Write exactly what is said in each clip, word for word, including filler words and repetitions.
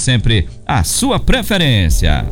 sempre a sua preferência.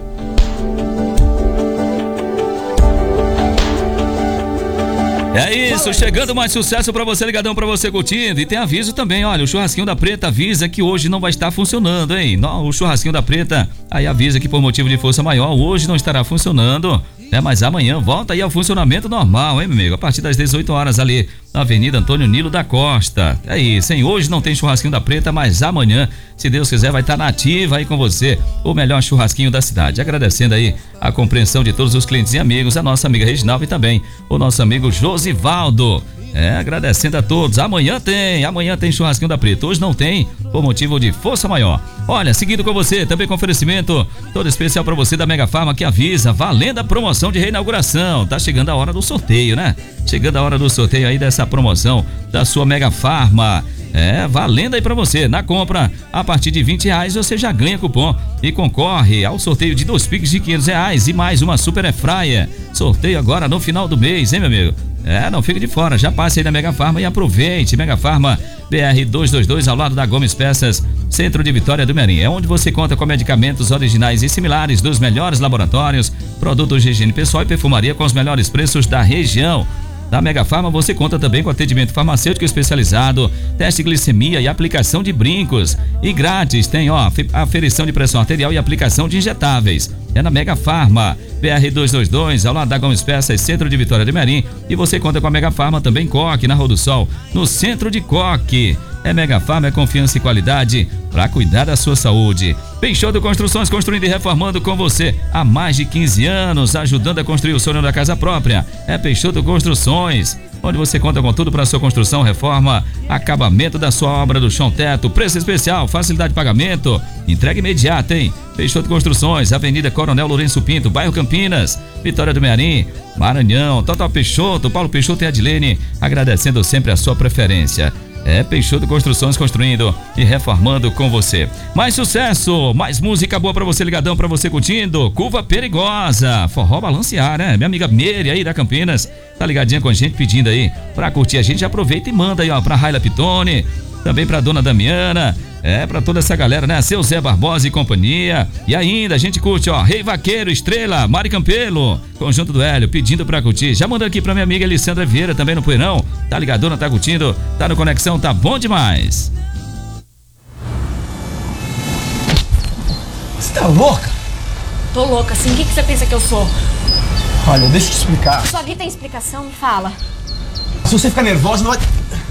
É isso, chegando mais sucesso pra você, ligadão, pra você curtindo. E tem aviso também, olha, o Churrasquinho da Preta avisa que hoje não vai estar funcionando, hein? O Churrasquinho da Preta aí avisa que por motivo de força maior hoje não estará funcionando, né? Mas amanhã volta aí ao funcionamento normal, hein, meu amigo? A partir das dezoito horas ali na Avenida Antônio Nilo da Costa. É isso, hein? Hoje não tem Churrasquinho da Preta, mas amanhã, se Deus quiser, vai estar na ativa aí com você, o melhor churrasquinho da cidade. Agradecendo aí a compreensão de todos os clientes e amigos, a nossa amiga Reginalva e também o nosso amigo Josivaldo. É, agradecendo a todos. Amanhã tem, amanhã tem Churrasquinho da Preta. Hoje não tem, por motivo de força maior. Olha, seguindo com você, também com oferecimento todo especial pra você da Mega Farma, que avisa, valendo a promoção de reinauguração. Tá chegando a hora do sorteio, né? Chegando a hora do sorteio aí dessa promoção da sua Mega Farma. É, valendo aí pra você. Na compra, a partir de vinte reais, você já ganha cupom e concorre ao sorteio de dois Pix de quinhentos reais e mais uma Super Airfryer. Sorteio agora no final do mês, hein, meu amigo? É, não fique de fora, já passe aí na Mega Farma e aproveite. Mega Farma B R duzentos e vinte e dois, ao lado da Gomes Peças, centro de Vitória do Merim. É onde você conta com medicamentos originais e similares dos melhores laboratórios, produtos de higiene pessoal e perfumaria com os melhores preços da região. Da Mega Farma você conta também com atendimento farmacêutico especializado, teste de glicemia e aplicação de brincos. E grátis tem, ó, aferição de pressão arterial e aplicação de injetáveis. É na Mega Farma, B R duzentos e vinte e dois, ao lado da Gomes Peças, centro de Vitória de Merim. E você conta com a Mega Farma também Coque, na Rua do Sol, no centro de Coque. É Mega Farma, é confiança e qualidade para cuidar da sua saúde. Peixoto Construções, construindo e reformando com você há mais de quinze anos, ajudando a construir o sonho da casa própria. É Peixoto Construções, onde você conta com tudo para sua construção, reforma, acabamento da sua obra do chão-teto, preço especial, facilidade de pagamento, entrega imediata, hein? Peixoto Construções, Avenida Coronel Lourenço Pinto, bairro Campinas, Vitória do Merim, Maranhão. Total Peixoto, Paulo Peixoto e Adilene, agradecendo sempre a sua preferência. É Peixoto Construções, construindo e reformando com você. Mais sucesso, mais música boa pra você, ligadão, pra você curtindo. Curva Perigosa, forró balancear, né? Minha amiga Meire aí da Campinas tá ligadinha com a gente, pedindo aí pra curtir a gente. Aproveita e manda aí, ó, pra Raila Pitone, também pra Dona Damiana. É, pra toda essa galera, né? Seu Zé Barbosa e companhia. E ainda a gente curte, ó, Rei Vaqueiro, Estrela, Mari Campelo, Conjunto do Hélio, pedindo pra curtir. Já mandou aqui pra minha amiga Alessandra Vieira, também no Poeirão. Tá ligadona, tá curtindo, tá no Conexão, tá bom demais. Você tá louca? Tô louca, sim. O que, que você pensa que eu sou? Olha, deixa eu te explicar. Sua vida tem explicação? Me fala. Se você ficar nervosa, não vai...